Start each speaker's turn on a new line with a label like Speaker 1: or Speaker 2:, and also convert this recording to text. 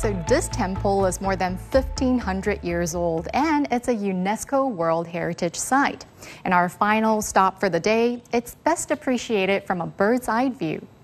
Speaker 1: So this temple is more than 1,500 years old, and it's a UNESCO World Heritage Site. And our final stop for the day, it's best appreciated from a bird's eye view.